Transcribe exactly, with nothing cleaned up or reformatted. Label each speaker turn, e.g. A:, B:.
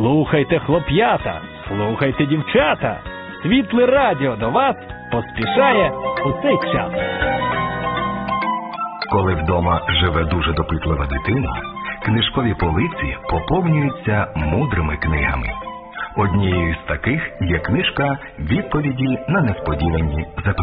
A: Слухайте, хлоп'ята, слухайте, дівчата. Світле радіо до вас поспішає у цей час.
B: Коли вдома живе дуже допитлива дитина, книжкові полиці поповнюються мудрими книгами. Однією з таких є книжка «Відповіді на несподівані запитання».